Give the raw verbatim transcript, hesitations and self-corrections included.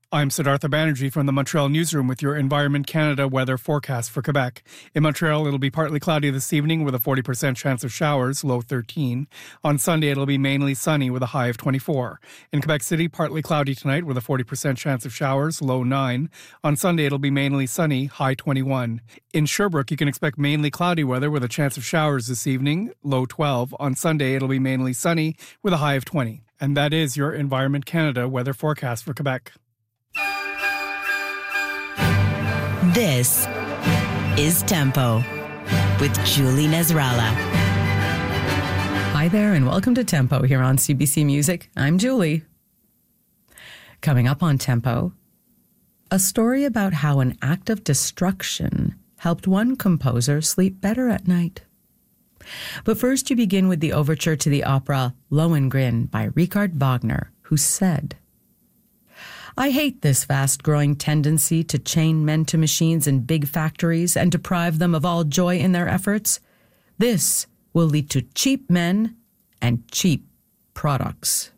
I'm Siddhartha Banerjee from the Montreal Newsroom with your Environment Canada weather forecast for Quebec. In Montreal, it'll be partly cloudy this evening with a forty percent chance of showers, low thirteen. On Sunday, it'll be mainly sunny with a high of twenty-four. In Quebec City, partly cloudy tonight with a forty percent chance of showers, low nine. On Sunday, it'll be mainly sunny, high twenty-one. In Sherbrooke, you can expect mainly cloudy weather with a chance of showers this evening, low twelve. On Sunday, it'll be mainly sunny with a high of twenty. And that is your Environment Canada weather forecast for Quebec. This is Tempo with Julie Nasrallah. Hi there and welcome to Tempo here on C B C Music. I'm Julie. Coming up on Tempo, a story about how an act of destruction helped one composer sleep better at night. But first you begin with the overture to the opera Lohengrin by Richard Wagner, who said, I hate this fast-growing tendency to chain men to machines in big factories and deprive them of all joy in their efforts. This will lead to cheap men and cheap products.